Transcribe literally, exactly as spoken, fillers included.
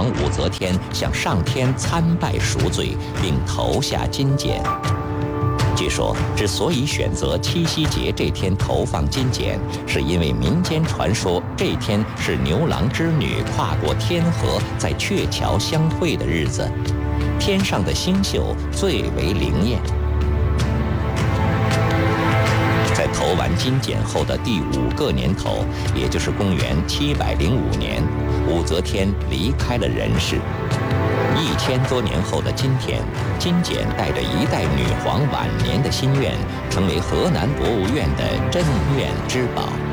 皇武则天向上天参拜赎罪，并投下金简。据说，之所以选择七夕节这天投放金简，是因为民间传说这天是牛郎织女跨过天河在鹊桥相会的日子，天上的星宿最为灵验。在投完金简后的第五个年头，也就是公元七百零五年，武则天离开了人世。一千多年后的今天，金简带着一代女皇晚年的心愿，成为河南博物院的镇院之宝。